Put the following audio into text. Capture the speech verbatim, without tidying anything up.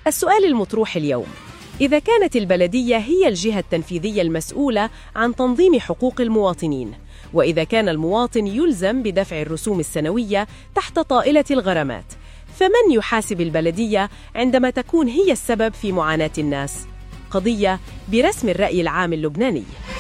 السؤال المطروح اليوم: إذا كانت البلدية هي الجهة التنفيذية المسؤولة عن تنظيم حقوق المواطنين، وإذا كان المواطن يلزم بدفع الرسوم السنوية تحت طائلة الغرامات، فمن يحاسب البلدية عندما تكون هي السبب في معاناة الناس؟ قضية برسم الرأي العام اللبناني.